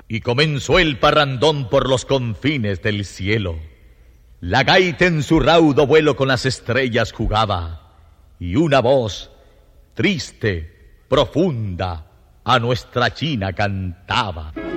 Y comenzó el parrandón por los confines del cielo. La gaita en su raudo vuelo con las estrellas jugaba, y una voz, triste, profunda, a nuestra China cantaba.